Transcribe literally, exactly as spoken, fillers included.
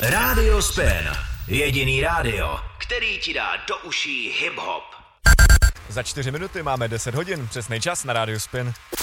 Rádio Spin. Jediný rádio, který ti dá do uší hip-hop. Za čtyři minuty máme deset hodin, přesný čas na Rádiu Spin.